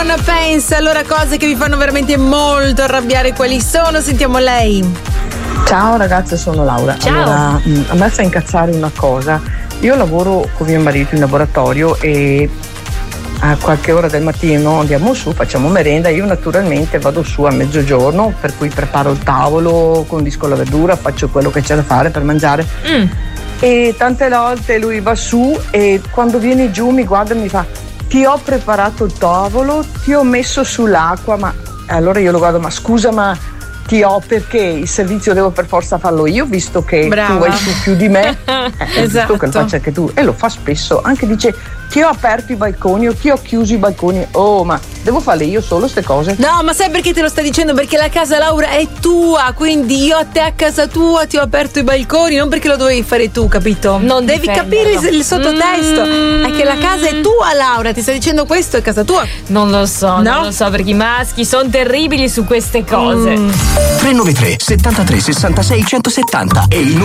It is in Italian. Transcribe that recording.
con Pensa. Allora, cose che vi fanno veramente molto arrabbiare, quali sono? Sentiamo lei. Ciao ragazze, sono Laura. Ciao. Allora, a me fa incazzare una cosa. Io lavoro con mio marito in laboratorio e a qualche ora del mattino andiamo su, facciamo merenda. Io naturalmente vado su a mezzogiorno, per cui preparo il tavolo, condisco la verdura, faccio quello che c'è da fare per mangiare. E tante volte lui va su e quando viene giù mi guarda e mi fa: ti ho preparato il tavolo, ti ho messo sull'acqua, ma allora io lo guardo: ma scusa, ma ti ho, perché il servizio devo per forza farlo io, visto che Brava. tu vai su più di me? È Esatto. giusto che lo faccia anche tu, e lo fa spesso. Anche dice: ti ho aperto i balconi o ti ho chiuso i balconi. Oh, ma devo farle io solo ste cose? No, ma sai perché te lo sta dicendo? Perché la casa, Laura, è tua, quindi io a te a casa tua ti ho aperto i balconi, non perché lo dovevi fare tu, capito? Non devi difenderlo. capire il sottotesto, è che la casa è tua, Laura, ti sta dicendo questo, è casa tua. Non lo so, non lo so, perché i maschi sono terribili su queste cose. 393 73 66 170 e il